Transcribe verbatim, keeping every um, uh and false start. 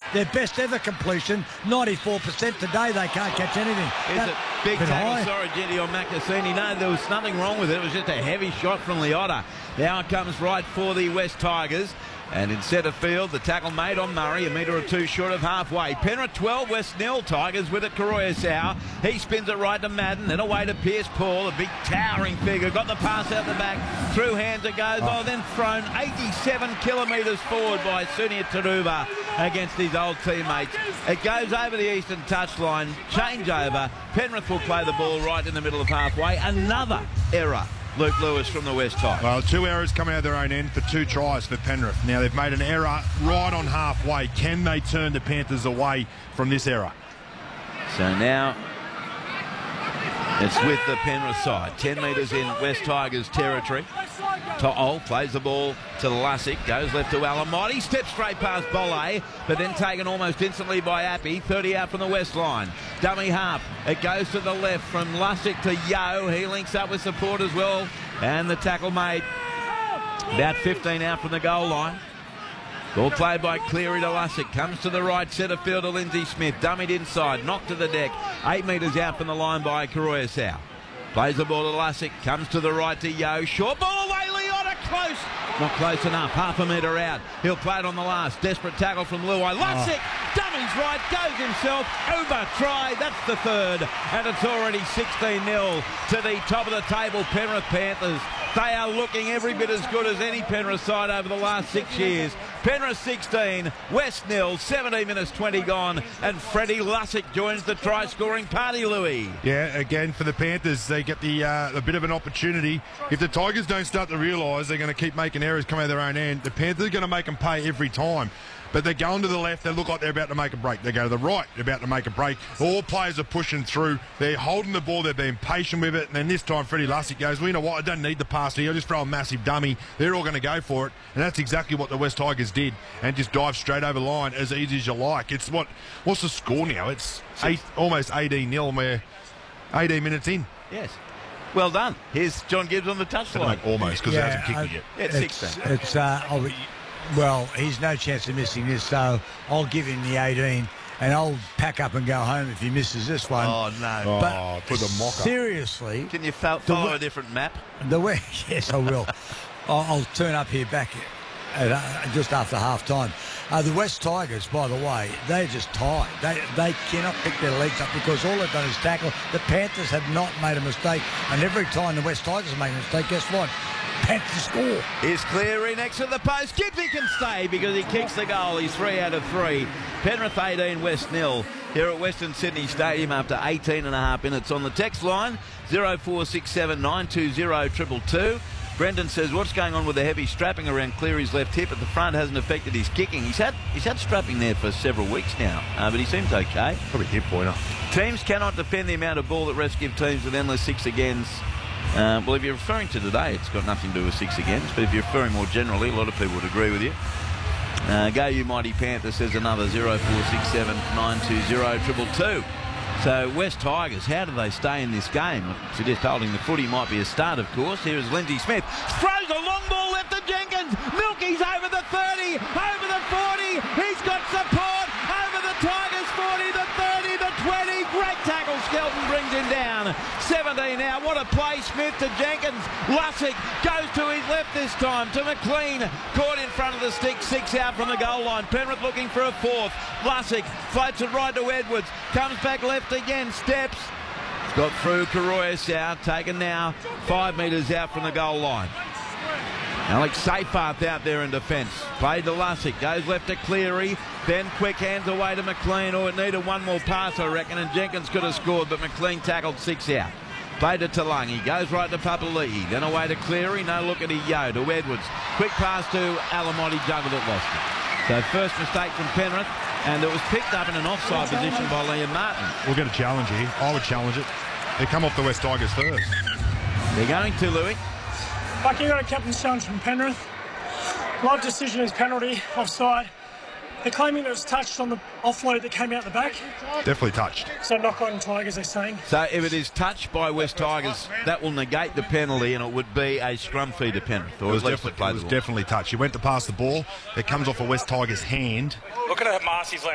their best ever completion, ninety-four percent today. They can't catch anything. It's That, a big bit tackle, high. sorry, Jetty, on Macassini. No, there was nothing wrong with it. It was just a heavy shot from Liotta. Now it comes right for the West Tigers. And in centre field, the tackle made on Murray, a metre or two short of halfway. Penrith twelve, West nil. Tigers with it, Karoya Sau. He spins it right to Madden, then away to Pierce Paul, a big towering figure. Got the pass out the back, through hands it goes. Oh, then thrown eighty-seven kilometres forward by Sunia Taruba against his old teammates. It goes over the eastern touchline, change over. Penrith will play the ball right in the middle of halfway. Another error. Luke Lewis from the West Tigers. Well, two errors coming out of their own end for two tries for Penrith. Now, they've made an error right on halfway. Can they turn the Panthers away from this error? So now it's with the Penrith side. ten metres in West Tigers territory. To'o plays the ball to Lussick, goes left to Alamotti, steps straight past Bolle, but then taken almost instantly by Appy, thirty out from the west line. Dummy half, it goes to the left from Lussick to Yo, he links up with support as well, and the tackle made. About fifteen out from the goal line. Ball played by Cleary to Lussick, comes to the right centre field to Lindsay Smith, dummied inside, knocked to the deck, eight metres out from the line by Karoya Sau. Plays the ball to Lussick, comes to the right to Yo, short ball away, Liotta, close, not close enough, half a metre out. He'll play it on the last, desperate tackle from Luai. Lussick, oh. dummies right, goes himself, over try, that's the third, and it's already sixteen nil to the top of the table, Penrith Panthers. They are looking every bit as good as any Penrith side over the last six years. Penrith sixteen, West nil, seventeen minutes twenty gone, and Freddie Lussick joins the try-scoring party, Louis. Yeah, again, for the Panthers, they get the uh, a bit of an opportunity. If the Tigers don't start to realise they're going to keep making errors come out of their own end, the Panthers are going to make them pay every time. But they're going to the left, they look like they're about to make a break. They go to the right, they're about to make a break. All players are pushing through. They're holding the ball, they're being patient with it. And then this time, Freddie Lussick goes, well, you know what, I don't need the pass here. I'll just throw a massive dummy. They're all going to go for it. And that's exactly what the West Tigers did. And just dive straight over the line as easy as you like. It's what, what's the score now? It's eight, almost eighteen nil, and we're eighteen minutes in. Yes. Well done. Here's John Gibbs on the touchline. Almost, because Yeah, it hasn't kicked uh, it yet. It's It's, sixteen. it's uh, I'll be- well, he's no chance of missing this, so I'll give him the eighteen, and I'll pack up and go home if he misses this one. Oh, no. Oh, But for the mocker. seriously, Can you fo- follow The- a different map? the way, yes, I will. I'll, I'll turn up here back at, uh, just after half time. Uh, the West Tigers, by the way, they're just tired. They they cannot pick their legs up because all they've done is tackle. The Panthers have not made a mistake, and every time the West Tigers make a mistake, guess what? Panthers score. Is Cleary next to the post. Gibbsy can stay because he kicks the goal. He's three out of three. Penrith eighteen, West nil here at Western Sydney Stadium after eighteen and a half minutes. On the text line, zero four six seven nine two zero two two two. Brendan says, what's going on with the heavy strapping around Cleary's left hip at the front hasn't affected his kicking. He's had he's had strapping there for several weeks now, uh, but he seems okay. Probably hip pointer. Teams cannot defend the amount of ball that refs give teams with endless six against. Uh, well, if you're referring to today, it's got nothing to do with six against, but if you're referring more generally, a lot of people would agree with you. Uh, Go You Mighty Panther says another zero four six seven nine two zero two two two. So West Tigers, how do they stay in this game? I suggest holding the footy might be a start, of course. Here is Lindsay Smith. Throws a long ball left to Jenkins. Milky's over the thirty, over the forty. He's got support over the Tigers forty, the thirty, the twenty. Great tackle. Skelton brings him down. seventeen now. What a play. Smith to Jenkins. Lussick goes to his left this time to McLean. Caught in front of the stick. Six out from the goal line. Penrith looking for a fourth. Lussick floats it right to Edwards. Comes back left again. Steps. Got through Karoya Sau. Taken now five metres out from the goal line. Alex Seyfarth out there in defence. Played to Lussick. Goes left to Cleary. Then quick hands away to McLean. Oh, it needed one more pass, I reckon, and Jenkins could have scored, but McLean tackled six out. Played to Talangi. Goes right to Papali'i. Then away to Cleary. No look at Yo to Edwards. Quick pass to Alamotti. Juggled it, lost it. So first mistake from Penrith, and it was picked up in an offside position by Liam Martin. We'll get a challenge here. I would challenge it. They come off the West Tigers first. They're going to, Louis. Bucky, you got a captain's challenge from Penrith. Live decision is penalty, offside. They're claiming it was touched on the offload that came out the back. Definitely touched. So knock on Tigers, they're saying. So if it is touched by West Tigers, that will negate the penalty, and it would be a scrum fee to Penrith. Or It was, at least definitely, play it was the ball. definitely touched. He went to pass the ball. It comes off a West Tigers hand. Look at Marcy's left.